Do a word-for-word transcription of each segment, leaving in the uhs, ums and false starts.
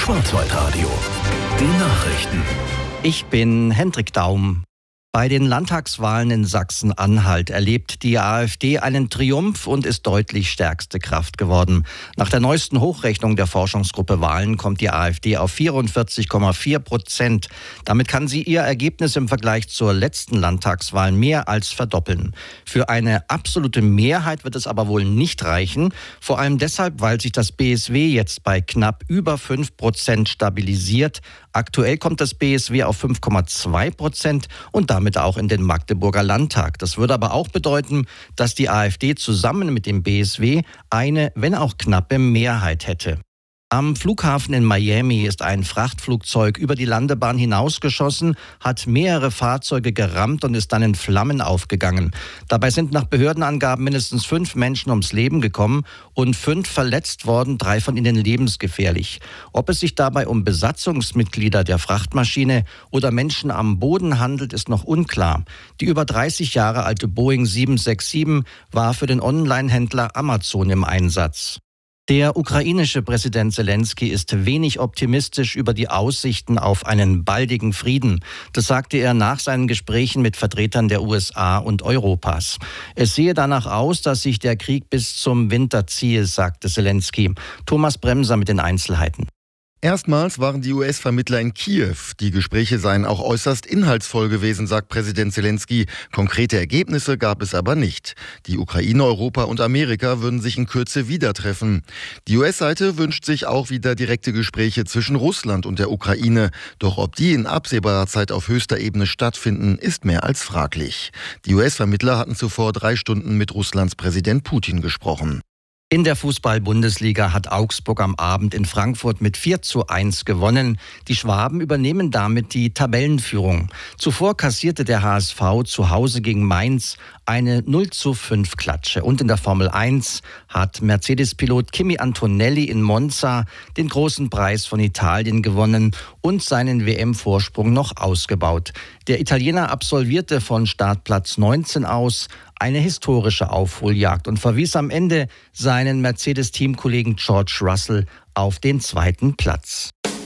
Schwarzwaldradio. Die Nachrichten. Ich bin Hendrik Daum. Bei den Landtagswahlen in Sachsen-Anhalt erlebt die AfD einen Triumph und ist deutlich stärkste Kraft geworden. Nach der neuesten Hochrechnung der Forschungsgruppe Wahlen kommt die AfD auf vierundvierzig Komma vier Prozent. Damit kann sie ihr Ergebnis im Vergleich zur letzten Landtagswahl mehr als verdoppeln. Für eine absolute Mehrheit wird es aber wohl nicht reichen. Vor allem deshalb, weil sich das B S W jetzt bei knapp über fünf Prozent stabilisiert. Aktuell kommt das B S W auf fünf Komma zwei Prozent und damit auch in den Magdeburger Landtag. Das würde aber auch bedeuten, dass die AfD zusammen mit dem B S W eine, wenn auch knappe, Mehrheit hätte. Am Flughafen in Miami ist ein Frachtflugzeug über die Landebahn hinausgeschossen, hat mehrere Fahrzeuge gerammt und ist dann in Flammen aufgegangen. Dabei sind nach Behördenangaben mindestens fünf Menschen ums Leben gekommen und fünf verletzt worden, drei von ihnen lebensgefährlich. Ob es sich dabei um Besatzungsmitglieder der Frachtmaschine oder Menschen am Boden handelt, ist noch unklar. Die über dreißig Jahre alte Boeing sieben sechs sieben war für den Online-Händler Amazon im Einsatz. Der ukrainische Präsident Zelensky ist wenig optimistisch über die Aussichten auf einen baldigen Frieden. Das sagte er nach seinen Gesprächen mit Vertretern der U S A und Europas. Es sehe danach aus, dass sich der Krieg bis zum Winter ziehe, sagte Zelensky. Thomas Bremser mit den Einzelheiten. Erstmals waren die U S-Vermittler in Kiew. Die Gespräche seien auch äußerst inhaltsvoll gewesen, sagt Präsident Zelensky. Konkrete Ergebnisse gab es aber nicht. Die Ukraine, Europa und Amerika würden sich in Kürze wieder treffen. Die U S-Seite wünscht sich auch wieder direkte Gespräche zwischen Russland und der Ukraine. Doch ob die in absehbarer Zeit auf höchster Ebene stattfinden, ist mehr als fraglich. Die U S-Vermittler hatten zuvor drei Stunden mit Russlands Präsident Putin gesprochen. In der Fußball-Bundesliga hat Augsburg am Abend in Frankfurt mit vier zu eins gewonnen. Die Schwaben übernehmen damit die Tabellenführung. Zuvor kassierte der H S V zu Hause gegen Mainz eine null zu fünf Klatsche. Und in der Formel eins hat Mercedes-Pilot Kimi Antonelli in Monza den großen Preis von Italien gewonnen und seinen W M-Vorsprung noch ausgebaut. Der Italiener absolvierte von Startplatz neunzehn aus eine historische Aufholjagd und verwies am Ende seinen Mercedes-Teamkollegen George Russell auf den zweiten Platz.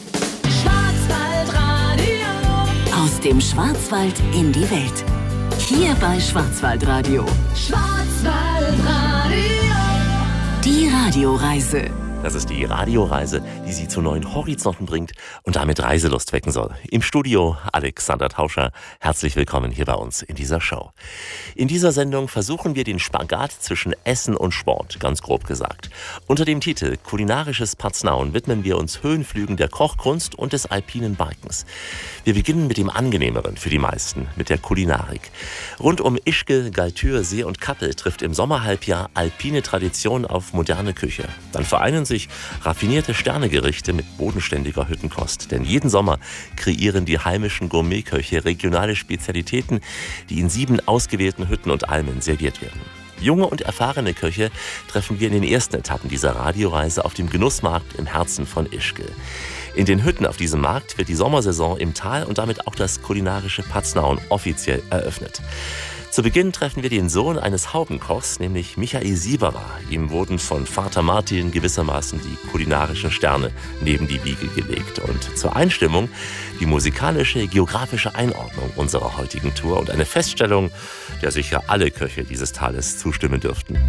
Schwarzwaldradio. Aus dem Schwarzwald in die Welt. Hier bei Schwarzwaldradio. Schwarzwaldradio. Die Radioreise. Das ist die Radioreise, die Sie zu neuen Horizonten bringt und damit Reiselust wecken soll. Im Studio Alexander Tauscher. Herzlich willkommen hier bei uns in dieser Show. In dieser Sendung versuchen wir den Spagat zwischen Essen und Sport, ganz grob gesagt. Unter dem Titel Kulinarisches Paznaun widmen wir uns Höhenflügen der Kochkunst und des alpinen Bikens. Wir beginnen mit dem Angenehmeren für die meisten, mit der Kulinarik. Rund um Ischgl, Galtür, See und Kappel trifft im Sommerhalbjahr alpine Tradition auf moderne Küche. Dann vereinen sich raffinierte Sternegerichte mit bodenständiger Hüttenkost. Denn jeden Sommer kreieren die heimischen Gourmetköche regionale Spezialitäten, die in sieben ausgewählten Hütten und Almen serviert werden. Junge und erfahrene Köche treffen wir in den ersten Etappen dieser Radioreise auf dem Genussmarkt im Herzen von Ischgl. In den Hütten auf diesem Markt wird die Sommersaison im Tal und damit auch das kulinarische Paznaun offiziell eröffnet. Zu Beginn treffen wir den Sohn eines Haubenkochs, nämlich Michael Sieberer. Ihm wurden von Vater Martin gewissermaßen die kulinarischen Sterne neben die Wiege gelegt. Und zur Einstimmung die musikalische, geografische Einordnung unserer heutigen Tour und eine Feststellung, der sicher alle Köche dieses Tales zustimmen dürften.